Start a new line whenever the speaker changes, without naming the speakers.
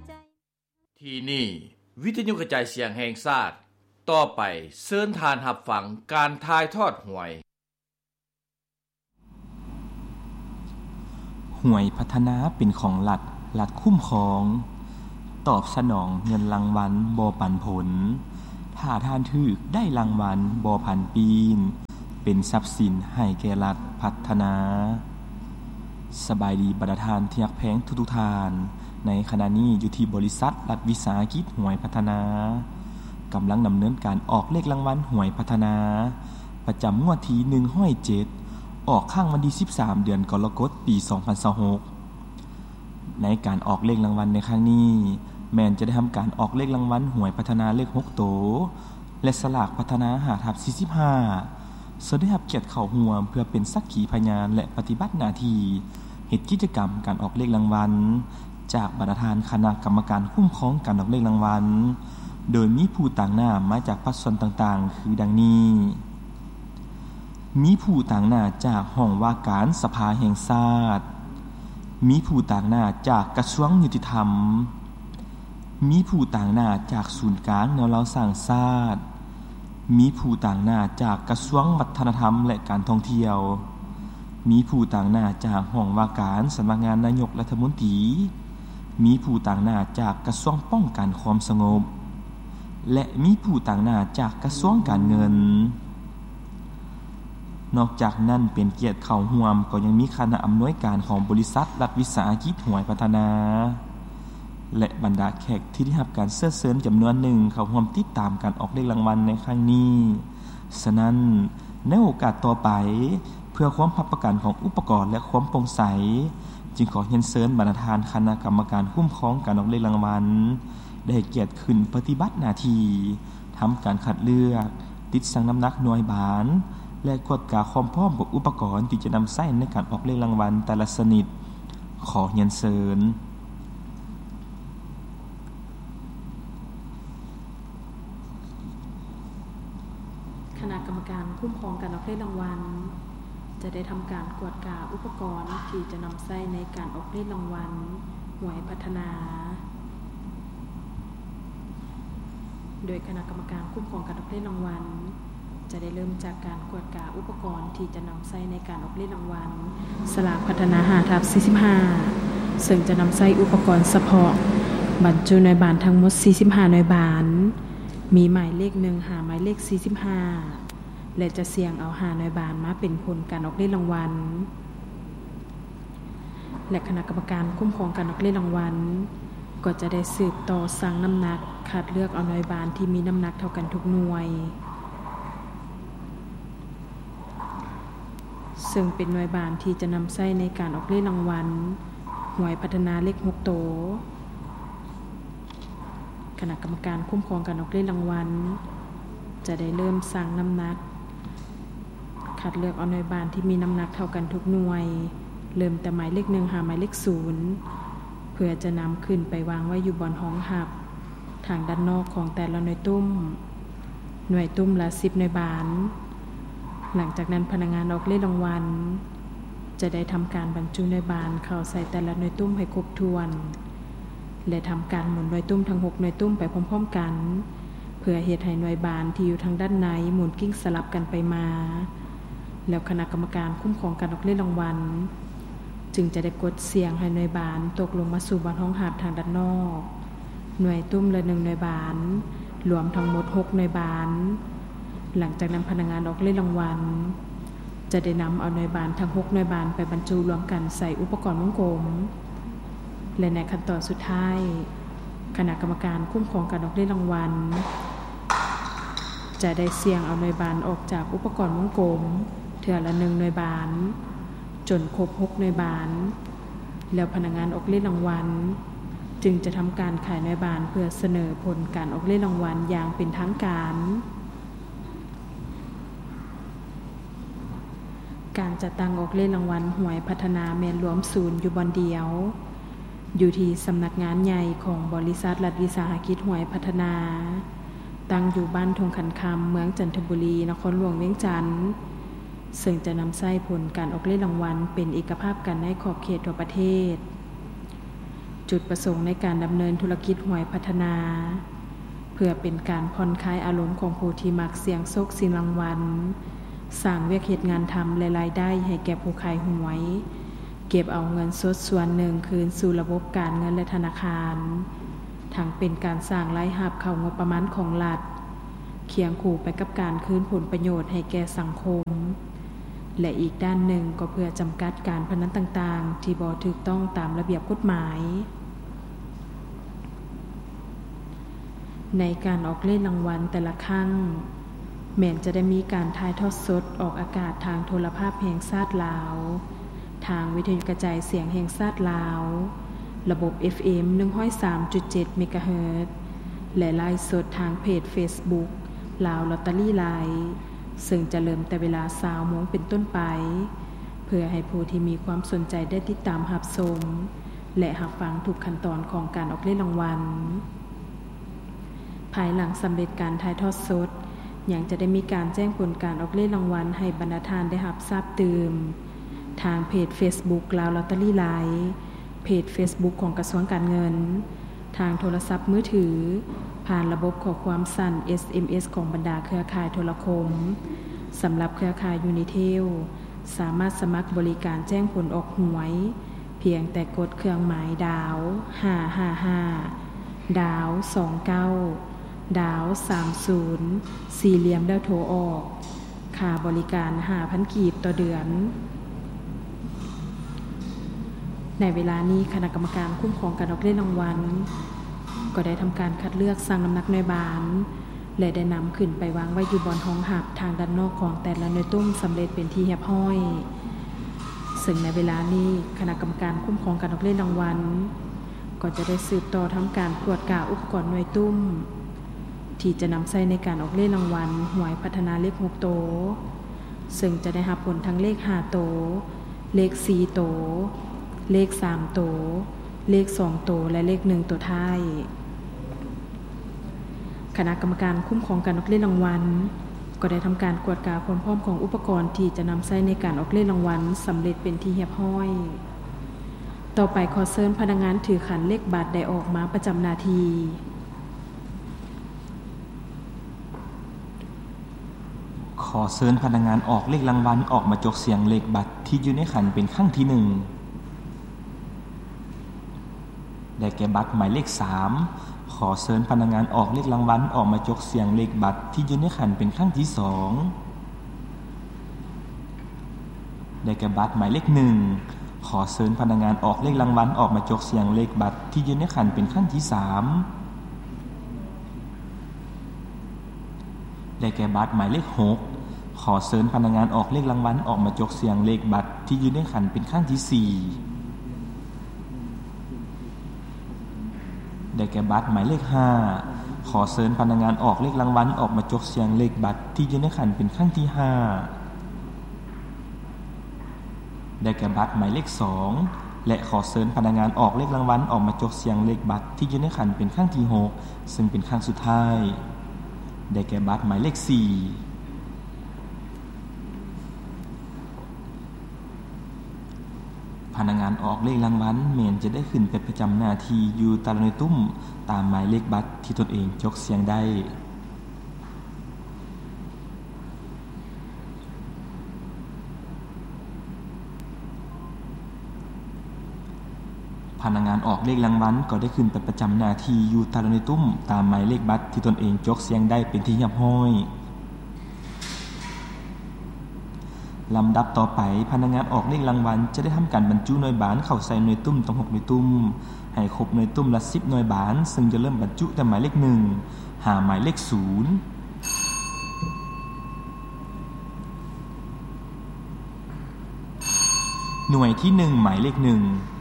ที่นี่วิทยุกระจายเสียงแห่งชาติต่อไปเชิญทานรับฟังการถ่ายทอดหวย
หวยพัฒนาเป็นของรัฐคุ้มครองตอบสนองเงินรางวัลบ่ปันผลถ้าท่านถูกได้รางวัลบ่พันปีนเป็นทรัพย์สินให้แก่รัฐพัฒนาสบายดีบรรดาทานที่รักแพงทุกๆทานในขณะนี้อยู่ที่บริษัทรัฐวิสาหกิจหวยพัฒนากำลังดำเนินการออกเลขรางวัลหวยพัฒนาประจำงวดที่107ออกข้างวันที่13เดือนกรกฎาคมปี2026ในการออกเลขรางวัลในครั้งนี้แม่นจะได้ทำการออกเลขรางวัลหวยพัฒนาเลข6โตและสลากพัฒนา5/45ได้รับเกียรติเข้าร่วมเพื่อเป็นสักขีพยานและปฏิบัติหน้าที่เฮ็ดกิจกรรมการออกเลขรางวัลจากบรรดาทานคณะกรรมการคุ้มครองการออกเลขรางวัลโดยมีผู้ต่างหน้ามาจากภาคส่วนต่างๆคือดังนี้มีผู้ต่างหน้าจากห้องว่าการสภาแห่งชาติมีผู้ต่างหน้าจากกระทรวงยุติธรรมมีผู้ต่างหน้าจากศูนย์กลางแนวเราสร้างชาติมีผู้ต่างหน้าจากกระทรวงวัฒนธรรมและการท่องเที่ยวมีผู้ต่างหน้าจากห้องว่าการสำนักงานนายกรัฐมนตรีมีผู้ต่างหน้าจากกระทรวงป้องกันความสงบและมีผู้ต่างหน้าจากกระทรวงการเงินนอกจากนั้นเป็นเกียรติเข้าร่วมก็ยังมีคณะอำนวยการของบริษัทรัฐวิสาหกิจหวยพัฒนาและบรรดาแขกที่ได้รับการเชิญจำนวนหนึ่งเข้าร่วมติดตามการออกเลขรางวัลในครั้งนี้ฉะนั้นในโอกาสต่อไปเพื่อความรับประกันของอุปกรณ์และความโปร่งใสจึงขอเรียนเชิญบรรดาทานคณะกรรมการคุ้มครองการออกเลขรางวัลได้เกียรติขึ้นปฏิบัติหน้าที่ทำการคัดเลือกติดชั่งน้ำหนักหน่วยบานและกวดกาความพร้อมของอุปกรณ์ที่จะนำใช้ในการออกเลขรางวัลแต่ละชนิดขอเรียนเชิญ
คณะกรรมการคุ้มครองการออกเลขรางวัลจะได้ทำการกวดกาอุปกรณ์ที่จะนำใช้ในการออกเลขรางวัลหวยพัฒนาโดยคณะกรรมการคุ้มครองการออกเลขรางวัลจะได้เริ่มจากการกวดกาอุปกรณ์ที่จะนำใช้ในการออกเลขรางวัลสลากพัฒนา5/45ซึ่งจะนำใช้อุปกรณ์เฉพาะบรรจุหน่วยบานทั้งหมด45หน่วยบานมีหมายเลข1หาหมายเลข45และจะเสี่ยงเอา5หน่วยบานมาเป็นผลการออกเลขรางวัลและคณะกรรมการคุ้มครองการออกเลขรางวัลก็จะได้สืบต่อสั่งน้ำหนักคัดเลือกเอาหน่วยบานที่มีน้ำหนักเท่ากันทุกหน่วยซึ่งเป็นหน่วยบานที่จะนำใช้ในการออกเลขรางวัลหวยพัฒนาเลข6โตคณะกรรมการคุ้มครองการออกเลขรางวัลจะได้เริ่มสั่งน้ำหนักคัดเลือกเอาหน่วยบานที่มีน้ำหนักเท่ากันทุกหน่วยเริ่มแต่หมายเลข1หาหมายเลข0เพื่อจะนำขึ้นไปวางไว้อยู่บนห้องหับทางด้านนอกของแต่ละหน่วยตุ้มละ10หน่วยบานหลังจากนั้นพนักงานออกเลขรางวัลจะได้ทำการบรรจุหน่วยบานเข้าใส่แต่ละหน่วยตุ้มให้ครบถ้วนและทำการหมุนหน่วยตุ้มทั้ง6หน่วยตุ้มไปพร้อมๆกันเพื่อเฮ็ดให้หน่วยบานที่อยู่ทางด้านในหมุนกิ้งสลับกันไปมาแล้วคณะกรรมการคุ้มครองการออกเลขรางวัลจึงจะได้กดเสียงให้หน่วยบานตกลงมาสู่บนห้องหับทางด้านนอกหน่วยตุ้มละ1หน่วยบานรวมทั้งหมด6หน่วยบานหลังจากนั้นพนักงานออกเลขรางวัลจะได้นำเอาหน่วยบานทั้ง6หน่วยบานไปบรรจุรวมกันใส่อุปกรณ์วงกลมและในขั้นตอนสุดท้ายคณะกรรมการคุ้มครองการออกเลขรางวัลจะได้เสี่ยงเอาหน่วยบานออกจากอุปกรณ์วงกลมเทื่อละ1หน่วยบานจนครบ6หน่วยบานแล้วพนักงานออกเลขรางวัลจึงจะทำการขายหน่วยบานเพื่อเสนอผลการออกเลขรางวัลอย่างเป็นทางการการจัดตั้งออกเลขรางวัลหวยพัฒนาแม่นรวมศูนย์อยู่บอนเดียวอยู่ที่สำนักงานใหญ่ของบริษัทรัฐวิสาหกิจหวยพัฒนาตั้งอยู่บ้านทงขันคำเมืองจันทบุรีนครหลวงเวียงจันทน์ซึ่งจะนำใช้ผลการออกเลขรางวัลเป็นเอกภาพกันในขอบเขตทั่วประเทศจุดประสงค์ในการดำเนินธุรกิจหวยพัฒนาเพื่อเป็นการผ่อนคลายอารมณ์ของผู้ที่มักเสี่ยงโชคสินรางวัลสร้างเวียกเฮ็ดงานทำและรายได้ให้แก่ผู้ขายหวยเก็บเอาเงินสดส่วนหนึ่งคืนสู่ระบบการเงินและธนาคารทั้งเป็นการสร้างรายรับเข้างบประมาณของรัฐเคียงคู่ไปกับการคืนผลประโยชน์ให้แก่สังคมและอีกด้านหนึ่งก็เพื่อจำกัดการพนันต่างๆที่บ่ถูกต้องตามระเบียบกฎหมายในการออกเล่นรางวัลแต่ละครั้งแม้นจะได้มีการถ่ายทอดสดออกอากาศทางโทรภาพแห่งชาติลาวทางวิทยุกระจายเสียงแห่งชาติลาวระบบ FM 103.7 เมกะเฮิรตซ์และไลฟ์สดทางเพจ Facebook ลาวลอตเตอรี่ไลฟ์ซึ่งจะเริ่มแต่เวลา 20:00 นเป็นต้นไปเพื่อให้ผู้ที่มีความสนใจได้ติดตามรับชมและรับฟังทุกขั้นตอนของการออกเล่นรางวัลภายหลังสำเร็จการถ่ายทอดสดยังจะได้มีการแจ้งผลการออกเล่นรางวัลให้บรรดาท่านได้รับทราบตื่มทางเพจ Facebook ลาวลอตเตอรี่ไลฟ์เพจ Facebook ของกระทรวงการเงินทางโทรศัพท์มือถือผ่านระบบข้อความสั้น SMS ของบรรดาเครือข่ายโทรคมสำหรับเครือข่ายยูนิเทลสามารถสมัครบริการแจ้งผลออกหวยเพียงแต่กดเครื่องหมายดาว555ดาว29ดาว30สี่เหลี่ยมแล้วโทรออกค่าบริการ 5,000 กีบต่อเดือนในเวลานี้คณะกรรมการคุ้มครองการออกเล่นรางวัลก็ได้ทำการคัดเลือกสั่งน้ำหนักหน่วยบานและได้นำขึ้นไปวางไว้อยู่บนห้องหับทางด้านนอกของแต่ละหน่วยตุ้มสำเร็จเป็นที่เรียบร้อยซึ่งในเวลานี้คณะกรรมการคุ้มครองการออกเล่นรางวัลก็จะได้สืบต่อทำการตรวจกาอุปกรณ์หน่วยตุ้มที่จะนำใช้ในการออกเล่นรางวัลหวยพัฒนาเลข6โตซึ่งจะได้รับผลทั้งเลข5โตเลข4โตเลข3โตเลข2โตและเลข1ตัวท้ายคณะกรรมการคุ้มครองการออกเล่นรางวัลก็ได้ทำการตรวจกาความพร้อมของอุปกรณ์ที่จะนำใช้ในการออกเล่นรางวัลสำเร็จเป็นที่เรียบร้อยต่อไปขอเชิญพนักงานถือขันเลขบัตรได้ออกมาประจำหน้าที่
ขอเชิญพนักงานออกเลขรางวัลออกมาจกเสียงเลขบัตรที่อยู่ในขันเป็นครั้งที่1ได้แก่บัตรหมายเลข3ขอเชิญพนักงานออกเลขรางวัลออกมาจกเสียงเลขบัตรที่อยู่ในขันเป็นครั้งที่2ได้แก่บัตรหมายเลข1ขอเชิญพนักงานออกเลขรางวัลออกมาจกเสียงเลขบัตรที่อยู่ในขันเป็นครั้งที่3ได้แก่บัตรหมายเลข6ขอเชิญพนักงานออกเลขรางวัลออกมาจกเสียงเลขบัตรที่อยู่ในขันเป็นครั้งที่4ได้แก่บัตรหมายเลข5ขอเชิญพนักงานออกเลขรางวัลออกมาจกเสียงเลขบัตรที่อยู่ในขันเป็นครั้งที่5ได้แก่บัตรหมายเลข2และขอเชิญพนักงานออกเลขรางวัลออกมาจกเสียงเลขบัตรที่อยู่ในขันเป็นครั้งที่6ซึ่งเป็นครั้งสุดท้ายได้แก่บัตรหมายเลข4พนักงานออกเลขรางวัลแม้นจะได้ขึ้นไปประจำหน้าที่อยู่ตามหน่วยตุ้มตามหมายเลขบัตรที่ตนเองจกเสียงได้พนักงานออกเลขรางวัลก็ได้ขึ้นไปประจำหน้าที่อยู่ตามหน่วยตุ้มตามหมายเลขบัตรที่ตนเองจกเสียงได้เป็นที่เรียบร้อยลำดับต่อไปพนักงานออกเลขรางวัลจะได้ทำการบรรจุหน่วยบานเข้าใส่หน่วยตุ้มทั้ง6หน่วยตุ้มให้ครบหน่วยตุ้มละ10หน่วยบานซึ่งจะเริ่มบรรจุแต่หมายเลข1หาหมายเลข0หน่วยที่1หมายเลข1